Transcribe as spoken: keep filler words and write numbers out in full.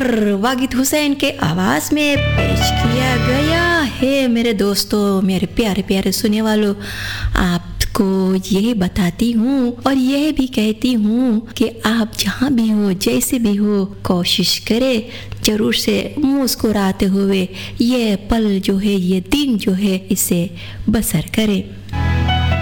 और वागिद हुसैन के आवाज में पेश किया गया है। मेरे दोस्तों, मेरे प्यारे प्यारे सुनने वालों, आपको यही बताती हूँ और यह भी कहती हूँ कि आप जहाँ भी हो, जैसे भी हो, कोशिश करें जरूर से मुस्कुराते हुए ये पल जो है, ये दिन जो है, इसे बसर करें।